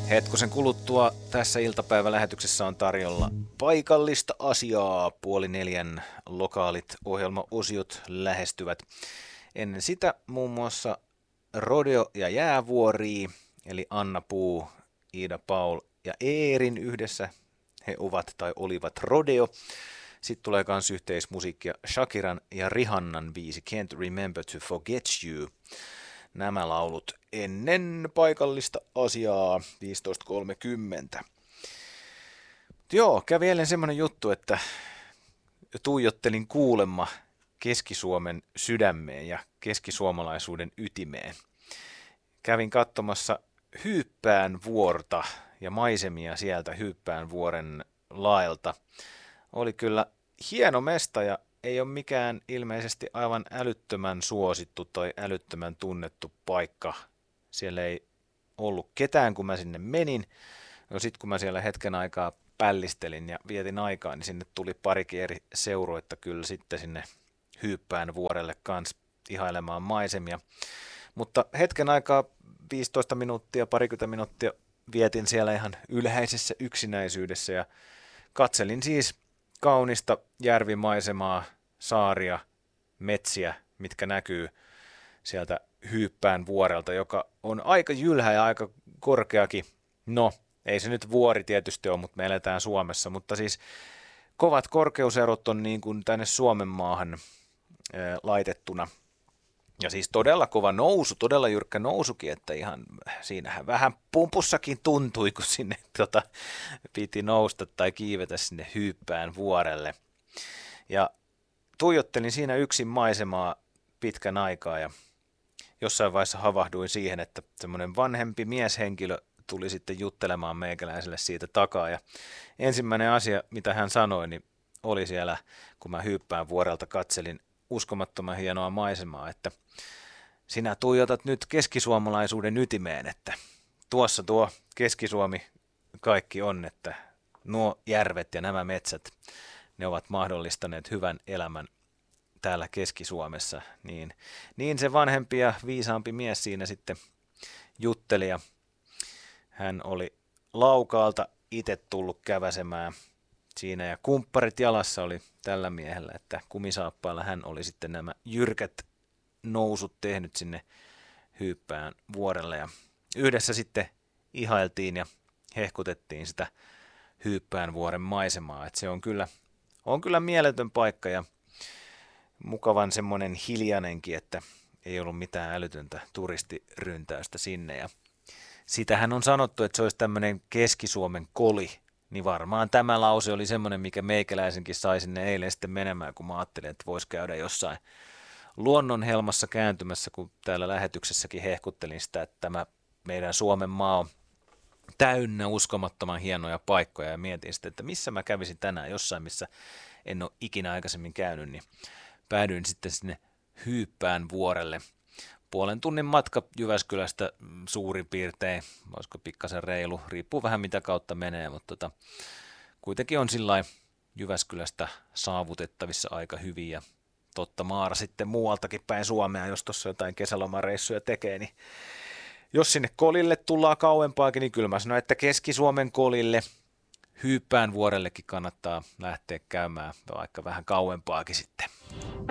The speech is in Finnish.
Hetkosen kuluttua tässä iltapäivälähetyksessä on tarjolla paikallista asiaa. 3:30 lokaalit ohjelmaosiot lähestyvät. Ennen sitä muun muassa Rodeo ja Jäävuori, eli Anna Puu, Iida Paul ja Eerin yhdessä. He ovat tai olivat Rodeo. Sitten tulee myös yhteismusiikkia Shakiran ja Rihannan biisi Can't Remember to Forget You. Nämä laulut ennen paikallista asiaa 15.30. Joo, kävi eilen semmoinen juttu, että tuijottelin kuulemma Keski-Suomen sydämeen ja keskisuomalaisuuden ytimeen. Kävin katsomassa Hyyppään vuorta ja maisemia sieltä Hyyppään vuoren laelta. Oli kyllä hieno mesta ja ei ole mikään ilmeisesti aivan älyttömän suosittu tai älyttömän tunnettu paikka. Siellä ei ollut ketään, kun mä sinne menin. No sit kun mä siellä hetken aikaa pällistelin ja vietin aikaa, niin sinne tuli parikin eri seuroita kyllä sitten sinne Hyyppään vuorelle kanssa ihailemaan maisemia. Mutta hetken aikaa, 15 minuuttia, parikymmentä minuuttia vietin siellä ihan ylhäisessä yksinäisyydessä ja katselin siis kaunista järvimaisemaa, saaria, metsiä, mitkä näkyy sieltä Hyyppään vuorelta, joka on aika jylhä ja aika korkeakin. No, ei se nyt vuori tietysti ole, mutta me eletään Suomessa, mutta siis kovat korkeuserot on niin kuin tänne Suomen maahan laitettuna. Ja siis todella kova nousu, todella jyrkkä nousukin, että ihan siinähän vähän pumpussakin tuntui, kun sinne piti nousta tai kiivetä sinne Hyyppään vuorelle. Ja tuijottelin siinä yksin maisemaa pitkän aikaa ja jossain vaiheessa havahduin siihen, että semmoinen vanhempi mieshenkilö tuli sitten juttelemaan meikäläiselle siitä takaa. Ja ensimmäinen asia, mitä hän sanoi, niin oli siellä, kun mä Hyyppään vuorelta katselin uskomattoman hienoa maisemaa, että sinä tuijotat nyt keskisuomalaisuuden ytimeen, että tuossa tuo Keski-Suomi kaikki on, että nuo järvet ja nämä metsät, ne ovat mahdollistaneet hyvän elämän täällä Keski-Suomessa. Niin se vanhempi ja viisaampi mies siinä sitten jutteli ja hän oli Laukaalta itse tullut käväsemään siinä ja kumpparit jalassa oli tällä miehellä, että kumisaappailla hän oli sitten nämä jyrkät nousut tehnyt sinne Hyyppään vuorelle ja yhdessä sitten ihailtiin ja hehkutettiin sitä Hyyppään vuoren maisemaa, että se on kyllä mieletön paikka ja mukavan semmoinen hiljainenkin, että ei ollut mitään älytöntä turistiryntäystä sinne ja sitähän on sanottu, että se olisi tämmöinen Keski-Suomen koli. Niin varmaan tämä lause oli semmoinen, mikä meikäläisenkin sai sinne eilen sitten menemään, kun mä ajattelin, että voisi käydä jossain luonnonhelmassa kääntymässä, kun täällä lähetyksessäkin hehkuttelin sitä, että tämä meidän Suomen maa on täynnä uskomattoman hienoja paikkoja ja mietin sitten, että missä mä kävisin tänään jossain, missä en ole ikinä aikaisemmin käynyt, niin päädyin sitten sinne Hyyppään vuorelle. Puolen tunnin matka Jyväskylästä suurin piirtein, olisiko pikkasen reilu, riippuu vähän mitä kautta menee, mutta kuitenkin on sillai Jyväskylästä saavutettavissa aika hyvin ja totta maara sitten muualtakin päin Suomea, jos tuossa jotain kesälomareissuja tekee, niin jos sinne kolille tullaan kauempaakin, niin kyllä mä sanon, että Keski-Suomen kolille Hyyppään vuorellekin kannattaa lähteä käymään vaikka vähän kauempaakin sitten.